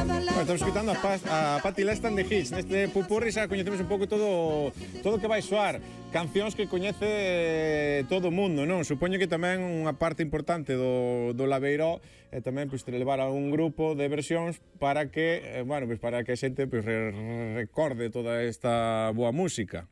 Bueno, estamos escutando a Patti Lestan de Hits. Neste pupurri xa coñecemos un pouco todo o que vai soar. Cancións que coñece todo o mundo, non? Supoño que tamén unha parte importante do Labeiró é tamén pois levar a un grupo de versións para que, bueno, pois para que a xente pois recorde toda esta boa música.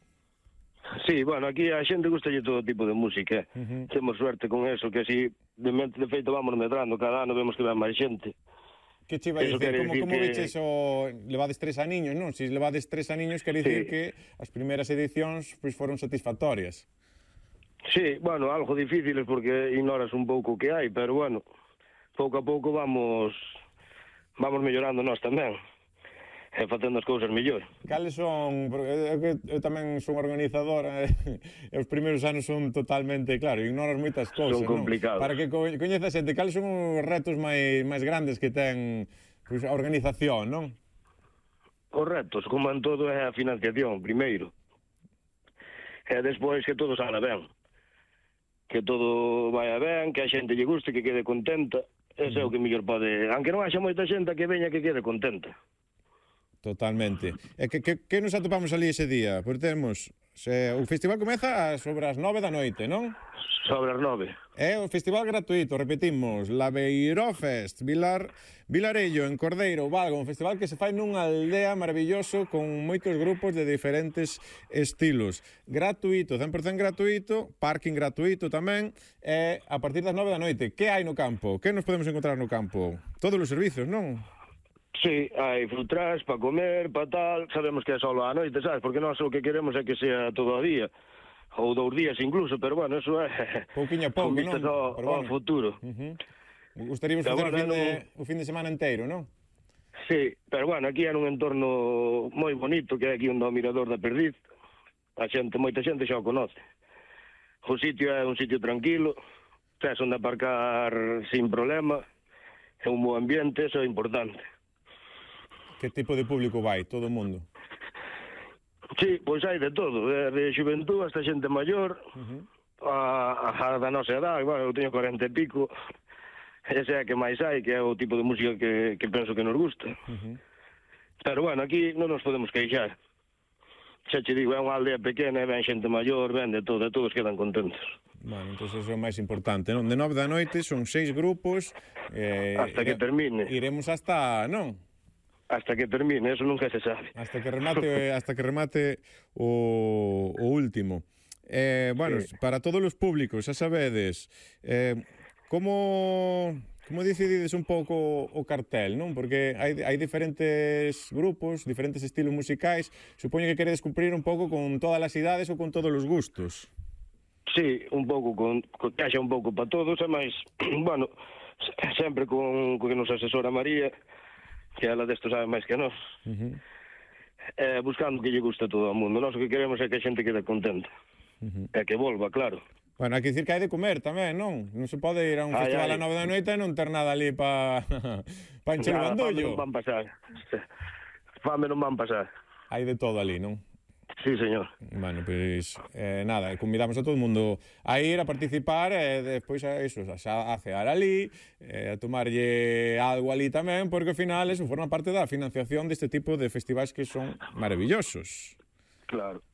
Sí, bueno, aquí a xente gustalle todo tipo de música. Temos suerte con eso, que así de feito vamos medrando, cada ano vemos que ven máis xente. Que che vai dicir? Como viches o... Levades 3 aniños, non? Se levades 3 aniños, quer dicir que as primeiras edicións pois foron satisfactorias. Sí, bueno, algo difíciles porque ignoras un pouco o que hai, pero bueno, pouco a pouco vamos mellorando nós tamén, e facendo as cousas mellor. Cales son... Eu tamén son organizador, e os primeiros anos son totalmente, claro, ignoras moitas cousas, son complicados. Para que coñeza a xente, cales son os retos máis grandes que ten pois, a organización, non? Os retos, como en todo, é a financiación, primeiro. E despois que todo salga ben. Que todo vaya ben, que a xente lle guste, que quede contenta. Ese é o que mellor pode... Aunque non haxa moita xente que veña que quede contenta. Totalmente. E que nos atopamos ali ese día? Porque temos... o festival comeza sobre as 9 da noite, non? Sobre as 9. É o festival gratuito, repetimos, Labeiró Fest, Vilarello, en Cordeiro, Valgo, un festival que se fai nunha aldea maravilloso con moitos grupos de diferentes estilos. Gratuito, 100% gratuito, parking gratuito tamén, e a partir das 9 da noite. Que hai no campo? Que nos podemos encontrar no campo? Todos os servizos, non? Sí, hai frutrás para comer, para tal, sabemos que é só a noite, sabes? Porque nós o que queremos é que sea todo o día, ou 2 días incluso, pero bueno, eso é... Pouquiño a pouco, non? Ao futuro. Gustaríamos facer o fin de semana inteiro, non? Sí, pero bueno, aquí é un entorno moi bonito, que é aquí onde o mirador da Perdiz, moita xente xa o conoce. O sitio é un sitio tranquilo, tes onde aparcar sin problema, é un bo ambiente, eso é importante. Que tipo de público vai? Todo o mundo? Sí, pois hai de todo, de xuventud hasta xente maior, a da nosa edad, bueno, eu teño 40 e pico, ese é que máis hai, que é o tipo de música que penso que nos gusta. Pero bueno, aquí non nos podemos queixar. Xa che digo, é unha aldea pequena, ven xente maior, ven de todo, e todos quedan contentos. Bueno, entón eso é o máis importante, non? De 9 da noite son 6 grupos... hasta que termine. Iremos hasta, non? Hasta que termine, eso nunca se sabe. Hasta que remate o último. Bueno, sí. Para todos os públicos, xa sabedes, como decidides un pouco o cartel, non? Porque hai diferentes grupos, diferentes estilos musicais, supoño que queredes cumprir un pouco con todas as idades ou con todos os gustos. Sí, un pouco, que haxa un pouco para todos, e máis, bueno, sempre con que nos asesora María, que ela desto sabe máis que nós, buscando que lle guste a todo o mundo. Nós o que queremos é que a xente quede contenta, e que volva, claro. Bueno, hai que dicir que hai de comer tamén, non? Non se pode ir a un festival a 9 da noite e non ter nada ali para encher o bandollo. Fame non van pasar. Fame non van pasar. Hai de todo ali, non? Sí, señor. Bueno, pois, nada, convidamos a todo o mundo a ir, a participar, e despois a cear ali, a tomarlle algo ali tamén, porque ao final eso forma parte da financiación deste tipo de festivais que son maravillosos. Claro.